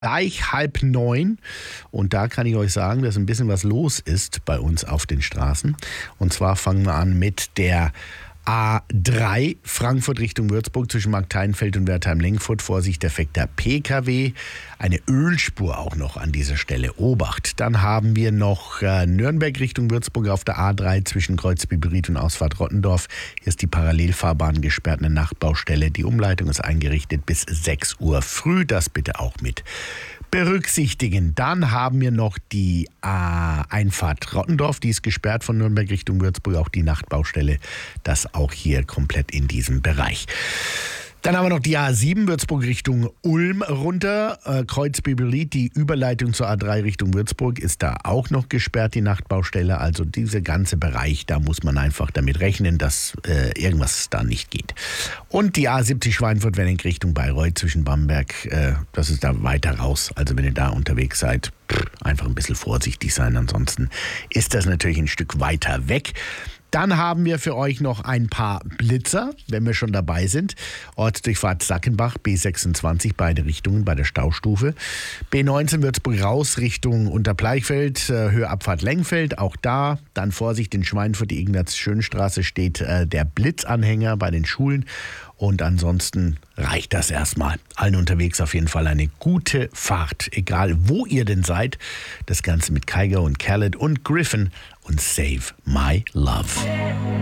gleich 8:30 und da kann ich euch sagen, dass ein bisschen was los ist bei uns auf den Straßen. Und zwar fangen wir an mit der A3 Frankfurt Richtung Würzburg zwischen Markthainfeld und Wertheim-Lenkfurt. Vorsicht, defekter PKW. Eine Ölspur auch noch an dieser Stelle. Obacht. Dann haben wir noch Nürnberg Richtung Würzburg auf der A3 zwischen Kreuzbiberried und Ausfahrt Rottendorf. Hier ist die Parallelfahrbahn gesperrt, eine Nachtbaustelle. Die Umleitung ist eingerichtet bis 6 Uhr früh. Das bitte auch mit berücksichtigen. Dann haben wir noch die Einfahrt Rottendorf, die ist gesperrt von Nürnberg Richtung Würzburg, auch die Nachtbaustelle, das auch hier komplett in diesem Bereich. Dann haben wir noch die A7 Würzburg Richtung Ulm runter, Kreuzbiberried, die Überleitung zur A3 Richtung Würzburg ist da auch noch gesperrt, die Nachtbaustelle. Also dieser ganze Bereich, da muss man einfach damit rechnen, dass irgendwas da nicht geht. Und die A70 Schweinfurt-Wenning Richtung Bayreuth zwischen Bamberg, das ist da weiter raus. Also wenn ihr da unterwegs seid, einfach ein bisschen vorsichtig sein, ansonsten ist das natürlich ein Stück weiter weg. Dann haben wir für euch noch ein paar Blitzer, wenn wir schon dabei sind. Ortsdurchfahrt Sackenbach, B26, beide Richtungen bei der Staustufe. B19 Würzburg raus Richtung Unterbleichfeld, Höhe Abfahrt Lengfeld, auch da. Dann Vorsicht in Schweinfurt, die Ignaz-Schön-Straße steht der Blitzanhänger bei den Schulen. Und ansonsten reicht das erstmal. Allen unterwegs auf jeden Fall eine gute Fahrt, egal wo ihr denn seid. Das Ganze mit Kygo und Khaled und Griffin und Save My Love.